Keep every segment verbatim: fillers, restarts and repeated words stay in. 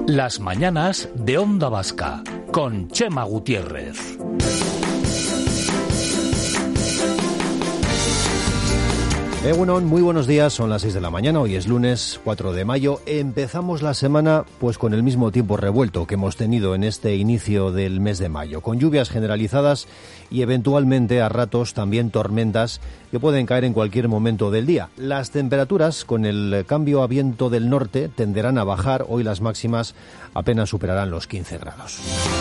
Las mañanas de Onda Vasca, con Chema Gutiérrez. Egunon, muy buenos días, son las seis de la mañana, hoy es lunes cuatro de mayo. Empezamos la semana pues con el mismo tiempo revuelto que hemos tenido en este inicio del mes de mayo, con lluvias generalizadas y eventualmente a ratos también tormentas que pueden caer en cualquier momento del día. Las temperaturas con el cambio a viento del norte tenderán a bajar, hoy las máximas apenas superarán los quince grados.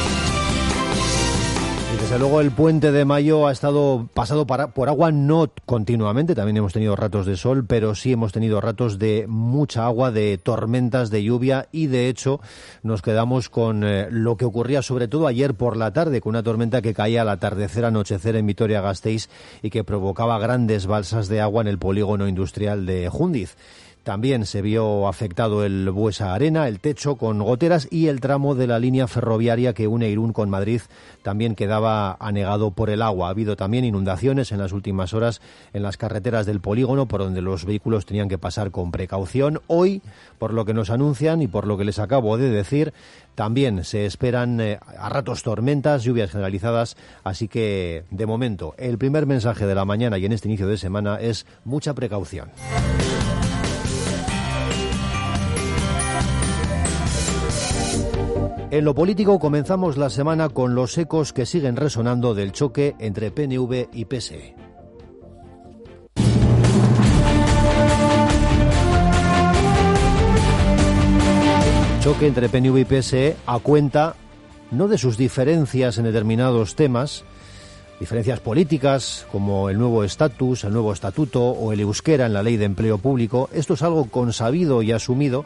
Y desde luego el puente de mayo ha estado pasado para, por agua, no continuamente, también hemos tenido ratos de sol, pero sí hemos tenido ratos de mucha agua, de tormentas, de lluvia, y de hecho nos quedamos con eh, lo que ocurría sobre todo ayer por la tarde, con una tormenta que caía al atardecer, anochecer en Vitoria-Gasteiz y que provocaba grandes balsas de agua en el polígono industrial de Jundiz. También se vio afectado el Buesa Arena, el techo con goteras, y el tramo de la línea ferroviaria que une Irún con Madrid también quedaba anegado por el agua. Ha habido también inundaciones en las últimas horas en las carreteras del polígono, por donde los vehículos tenían que pasar con precaución. Hoy, por lo que nos anuncian y por lo que les acabo de decir, también se esperan eh, a ratos tormentas, lluvias generalizadas, así que de momento el primer mensaje de la mañana y en este inicio de semana es mucha precaución. En lo político comenzamos la semana con los ecos que siguen resonando del choque entre P N V y P S E. Choque entre P N V y P S E a cuenta no de sus diferencias en determinados temas, diferencias políticas como el nuevo estatus, el nuevo estatuto o el euskera en la ley de empleo público. Esto es algo consabido y asumido,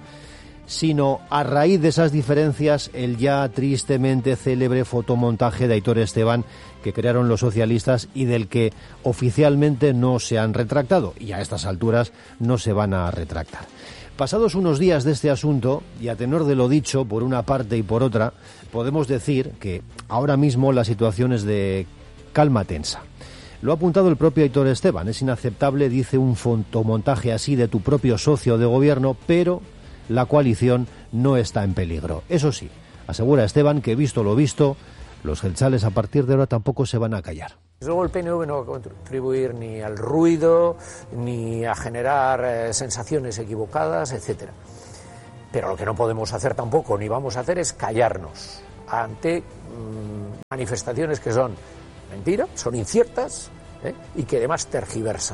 sino a raíz de esas diferencias el ya tristemente célebre fotomontaje de Aitor Esteban que crearon los socialistas y del que oficialmente no se han retractado, y a estas alturas no se van a retractar. Pasados unos días de este asunto, y a tenor de lo dicho por una parte y por otra, podemos decir que ahora mismo la situación es de calma tensa. Lo ha apuntado el propio Aitor Esteban. Es inaceptable, dice, un fotomontaje así de tu propio socio de gobierno, pero la coalición no está en peligro. Eso sí, asegura Esteban que, visto lo visto, los jeltzales a partir de ahora tampoco se van a callar. Luego el P N V no va a contribuir ni al ruido, ni a generar eh, sensaciones equivocadas, etcétera. Pero lo que no podemos hacer tampoco, ni vamos a hacer, es callarnos ante mmm, manifestaciones que son mentiras, son inciertas, ¿eh? y que además tergiversan.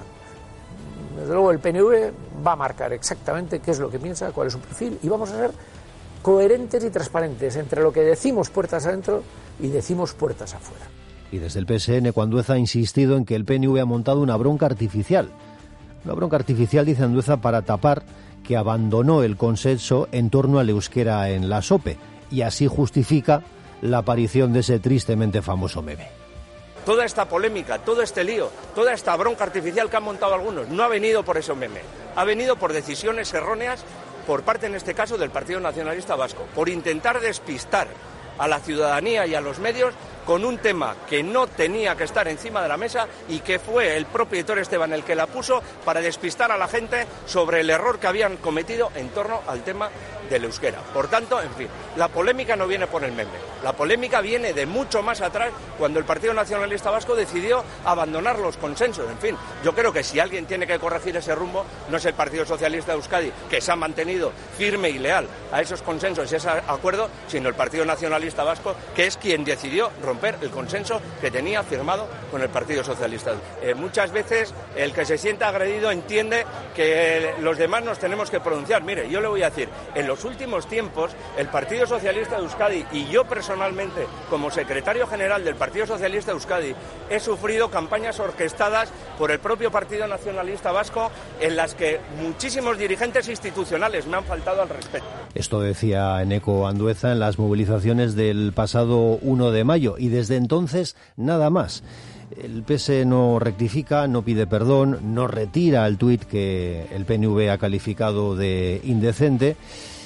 Desde luego el P N V va a marcar exactamente qué es lo que piensa, cuál es su perfil, y vamos a ser coherentes y transparentes entre lo que decimos puertas adentro y decimos puertas afuera. Y desde el P S N, Andueza ha insistido en que el P N V ha montado una bronca artificial. Una bronca artificial, dice Andueza, para tapar que abandonó el consenso en torno al euskera en la SOPE, y así justifica la aparición de ese tristemente famoso meme. Toda esta polémica, todo este lío, toda esta bronca artificial que han montado algunos, no ha venido por ese meme, ha venido por decisiones erróneas por parte, en este caso, del Partido Nacionalista Vasco, por intentar despistar a la ciudadanía y a los medios con un tema que no tenía que estar encima de la mesa y que fue el propio Aitor Esteban el que la puso para despistar a la gente sobre el error que habían cometido en torno al tema del euskera. Por tanto, en fin, la polémica no viene por el meme, la polémica viene de mucho más atrás, cuando el Partido Nacionalista Vasco decidió abandonar los consensos. En fin, yo creo que si alguien tiene que corregir ese rumbo no es el Partido Socialista de Euskadi, que se ha mantenido firme y leal a esos consensos y ese acuerdo, sino el Partido Nacionalista Vasco, que es quien decidió romper el consenso que tenía firmado con el Partido Socialista. Eh, muchas veces el que se sienta agredido entiende que los demás nos tenemos que pronunciar. Mire, yo le voy a decir, en los últimos tiempos el Partido Socialista de Euskadi y yo personalmente, como secretario general del Partido Socialista de Euskadi, he sufrido campañas orquestadas por el propio Partido Nacionalista Vasco en las que muchísimos dirigentes institucionales me han faltado al respeto. Esto decía Eneko Andueza en las movilizaciones del pasado uno de mayo, y desde entonces nada más. El P S no rectifica, no pide perdón, no retira el tuit que el P N V ha calificado de indecente,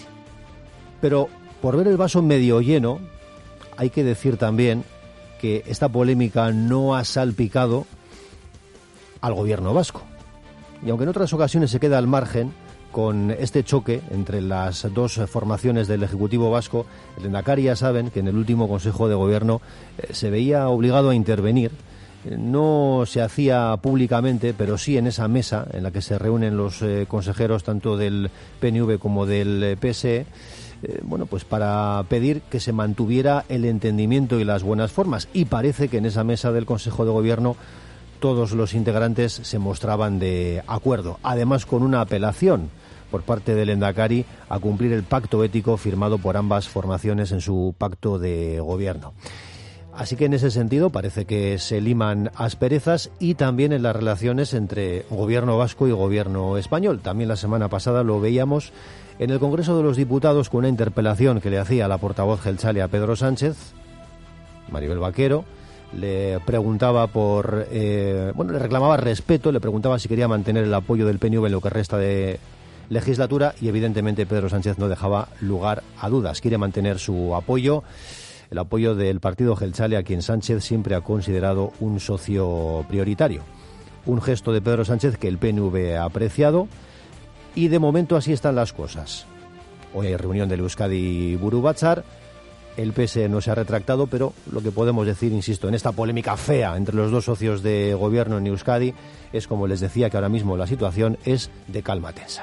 pero por ver el vaso medio lleno, hay que decir también que esta polémica no ha salpicado al gobierno vasco. Y aunque en otras ocasiones se queda al margen, con este choque entre las dos formaciones del Ejecutivo vasco. El Lehendakari, ya saben que en el último Consejo de Gobierno eh, se veía obligado a intervenir. No se hacía públicamente, pero sí en esa mesa en la que se reúnen los eh, consejeros tanto del P N V como del eh, P S E, eh, bueno, pues para pedir que se mantuviera el entendimiento y las buenas formas. Y parece que en esa mesa del Consejo de Gobierno todos los integrantes se mostraban de acuerdo, además con una apelación por parte del Lehendakari a cumplir el pacto ético firmado por ambas formaciones en su pacto de gobierno. Así que en ese sentido parece que se liman asperezas, y también en las relaciones entre gobierno vasco y gobierno español. También la semana pasada lo veíamos en el Congreso de los Diputados con una interpelación que le hacía la portavoz jeltzale a Pedro Sánchez. Maribel Vaquero le preguntaba por, eh, bueno, le reclamaba respeto, le preguntaba si quería mantener el apoyo del P N V en lo que resta de legislatura, y evidentemente Pedro Sánchez no dejaba lugar a dudas. Quiere mantener su apoyo, el apoyo del partido jeltzale, a quien Sánchez siempre ha considerado un socio prioritario. Un gesto de Pedro Sánchez que el P N V ha apreciado, y de momento así están las cosas. Hoy hay reunión del Euskadi Buru Batzar. El P S E no se ha retractado, pero lo que podemos decir, insisto, en esta polémica fea entre los dos socios de gobierno en Euskadi, es, como les decía, que ahora mismo la situación es de calma tensa.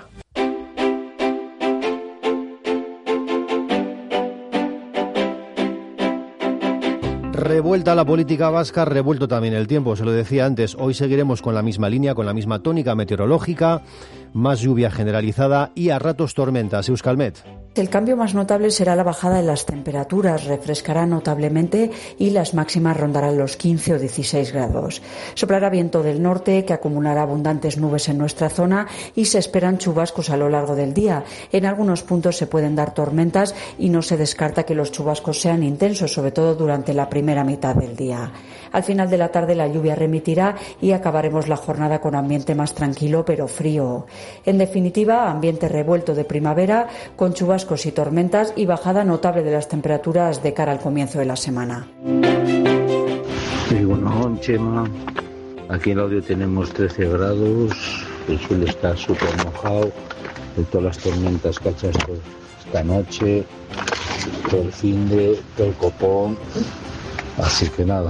Revuelta la política vasca, revuelto también el tiempo, se lo decía antes. Hoy seguiremos con la misma línea, con la misma tónica meteorológica, más lluvia generalizada y a ratos tormentas. Euskalmet. El cambio más notable será la bajada en las temperaturas, refrescará notablemente y las máximas rondarán los quince o dieciséis grados. Soplará viento del norte que acumulará abundantes nubes en nuestra zona y se esperan chubascos a lo largo del día. En algunos puntos se pueden dar tormentas y no se descarta que los chubascos sean intensos, sobre todo durante la primera mitad del día. Al final de la tarde la lluvia remitirá y acabaremos la jornada con ambiente más tranquilo pero frío. En definitiva, ambiente revuelto de primavera con chubascos y tormentas y bajada notable de las temperaturas de cara al comienzo de la semana. Sí, bueno, Chema, aquí en Laudio tenemos trece grados, el suelo está súper mojado, de todas las tormentas cachas esta noche, todo el fin de, todo el copón, así que nada,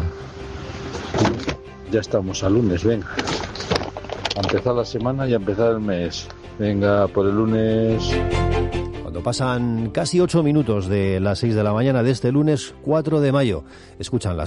ya estamos a lunes, venga, a empezar la semana y a empezar el mes, venga, por el lunes. Cuando pasan casi ocho minutos de las seis de la mañana de este lunes cuatro de mayo, escuchan las